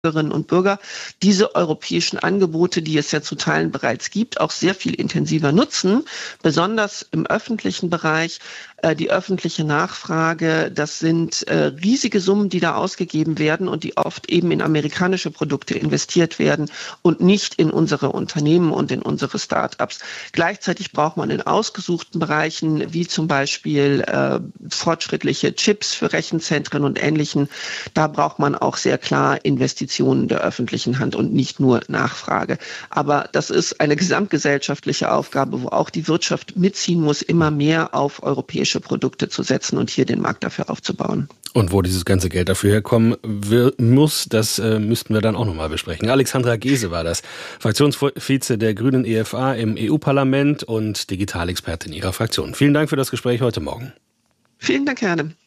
Bürgerinnen und Bürger diese europäischen Angebote, die es ja zu Teilen bereits gibt, auch sehr viel intensiver nutzen, besonders im öffentlichen Bereich. Die öffentliche Nachfrage, das sind riesige Summen, die da ausgegeben werden und die oft eben in amerikanische Produkte investiert werden und nicht in unsere Unternehmen und in unsere Start-ups. Gleichzeitig braucht man in ausgesuchten Bereichen, wie zum Beispiel fortschrittliche Chips für Rechenzentren und Ähnlichen, da braucht man auch sehr klar Investitionen der öffentlichen Hand und nicht nur Nachfrage. Aber das ist eine gesamtgesellschaftliche Aufgabe, wo auch die Wirtschaft mitziehen muss, immer mehr auf europäische Produkte zu setzen und hier den Markt dafür aufzubauen. Und wo dieses ganze Geld dafür herkommen muss, das müssten wir dann auch nochmal besprechen. Alexandra Gese war das, Fraktionsvize der Grünen EFA im EU-Parlament und Digitalexpertin ihrer Fraktion. Vielen Dank für das Gespräch heute Morgen. Vielen Dank, Herr Adam.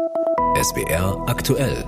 SWR aktuell.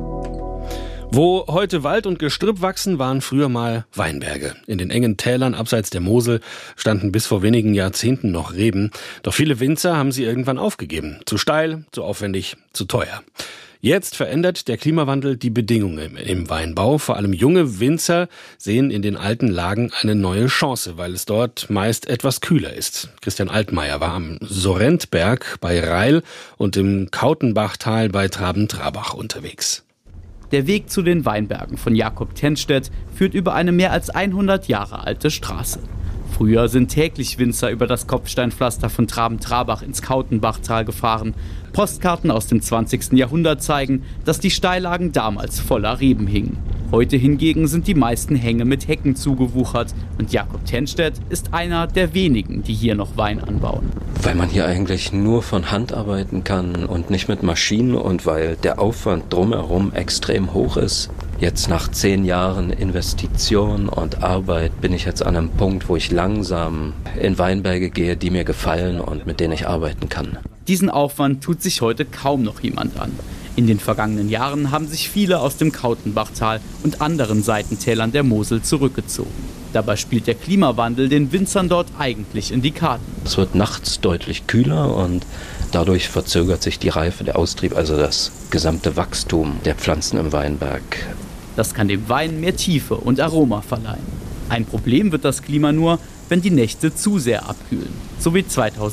Wo heute Wald und Gestrüpp wachsen, waren früher mal Weinberge. In den engen Tälern abseits der Mosel standen bis vor wenigen Jahrzehnten noch Reben. Doch viele Winzer haben sie irgendwann aufgegeben. Zu steil, zu aufwendig, zu teuer. Jetzt verändert der Klimawandel die Bedingungen im Weinbau. Vor allem junge Winzer sehen in den alten Lagen eine neue Chance, weil es dort meist etwas kühler ist. Christian Altmaier war am Sorrentberg bei Reil und im Kautenbachtal bei Traben-Trabach unterwegs. Der Weg zu den Weinbergen von Jakob Tennstedt führt über eine mehr als 100 Jahre alte Straße. Früher sind täglich Winzer über das Kopfsteinpflaster von Traben-Trabach ins Kautenbachtal gefahren. Postkarten aus dem 20. Jahrhundert zeigen, dass die Steillagen damals voller Reben hingen. Heute hingegen sind die meisten Hänge mit Hecken zugewuchert und Jakob Tennstedt ist einer der wenigen, die hier noch Wein anbauen. Weil man hier eigentlich nur von Hand arbeiten kann und nicht mit Maschinen und weil der Aufwand drumherum extrem hoch ist. Jetzt nach 10 Jahren Investition und Arbeit bin ich jetzt an einem Punkt, wo ich langsam in Weinberge gehe, die mir gefallen und mit denen ich arbeiten kann. Diesen Aufwand tut sich heute kaum noch jemand an. In den vergangenen Jahren haben sich viele aus dem Kautenbachtal und anderen Seitentälern der Mosel zurückgezogen. Dabei spielt der Klimawandel den Winzern dort eigentlich in die Karten. Es wird nachts deutlich kühler und dadurch verzögert sich die Reife, der Austrieb, also das gesamte Wachstum der Pflanzen im Weinberg. Das kann dem Wein mehr Tiefe und Aroma verleihen. Ein Problem wird das Klima nur, wenn die Nächte zu sehr abkühlen, so wie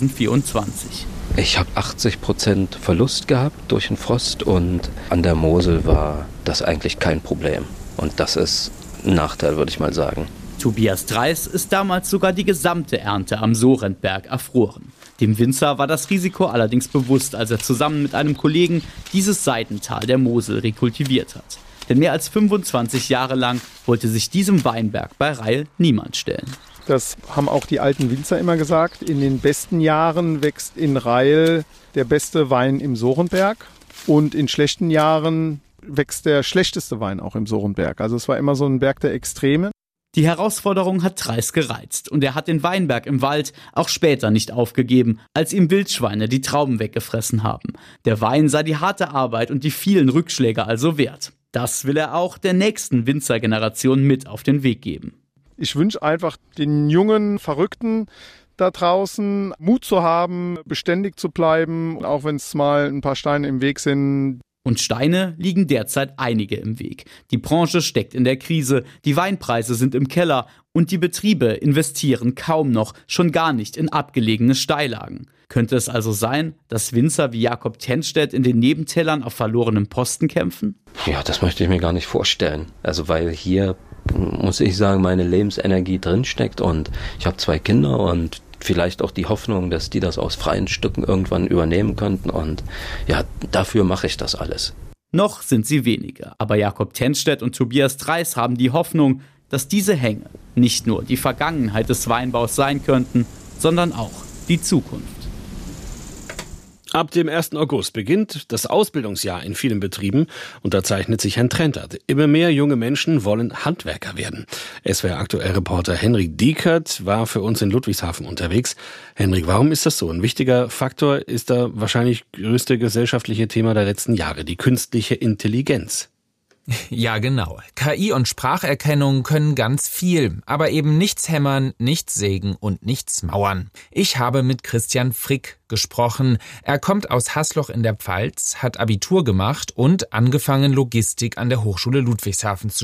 2024. Ich habe 80% Verlust gehabt durch den Frost und an der Mosel war das eigentlich kein Problem. Und das ist ein Nachteil, würde ich mal sagen. Tobias Dreis ist damals sogar die gesamte Ernte am Sorrentberg erfroren. Dem Winzer war das Risiko allerdings bewusst, als er zusammen mit einem Kollegen dieses Seitental der Mosel rekultiviert hat. Denn mehr als 25 Jahre lang wollte sich diesem Weinberg bei Reil niemand stellen. Das haben auch die alten Winzer immer gesagt. In den besten Jahren wächst in Reil der beste Wein im Sorrentberg und in schlechten Jahren wächst der schlechteste Wein auch im Sorrentberg. Also es war immer so ein Berg der Extreme. Die Herausforderung hat Dreis gereizt und er hat den Weinberg im Wald auch später nicht aufgegeben, als ihm Wildschweine die Trauben weggefressen haben. Der Wein sei die harte Arbeit und die vielen Rückschläge also wert. Das will er auch der nächsten Winzergeneration mit auf den Weg geben. Ich wünsche einfach den jungen Verrückten da draußen Mut zu haben, beständig zu bleiben, auch wenn es mal ein paar Steine im Weg sind. Und Steine liegen derzeit einige im Weg. Die Branche steckt in der Krise, die Weinpreise sind im Keller und die Betriebe investieren kaum noch, schon gar nicht in abgelegene Steillagen. Könnte es also sein, dass Winzer wie Jakob Tennstedt in den Nebentälern auf verlorenem Posten kämpfen? Ja, das möchte ich mir gar nicht vorstellen. Also weil hier, muss ich sagen, meine Lebensenergie drinsteckt und ich habe 2 Kinder und vielleicht auch die Hoffnung, dass die das aus freien Stücken irgendwann übernehmen könnten und ja, dafür mache ich das alles. Noch sind sie wenige, aber Jakob Tennstedt und Tobias Dreis haben die Hoffnung, dass diese Hänge nicht nur die Vergangenheit des Weinbaus sein könnten, sondern auch die Zukunft. Ab dem 1. August beginnt das Ausbildungsjahr in vielen Betrieben und da zeichnet sich ein Trend ab. Immer mehr junge Menschen wollen Handwerker werden. SWR-Aktuell-Reporter Henrik Diekert war für uns in Ludwigshafen unterwegs. Henrik, warum ist das so? Ein wichtiger Faktor ist da wahrscheinlich größte gesellschaftliche Thema der letzten Jahre, die künstliche Intelligenz. Ja, genau. KI und Spracherkennung können ganz viel, aber eben nichts hämmern, nichts sägen und nichts mauern. Ich habe mit Christian Frick gesprochen. Er kommt aus Hasloch in der Pfalz, hat Abitur gemacht und angefangen, Logistik an der Hochschule Ludwigshafen zu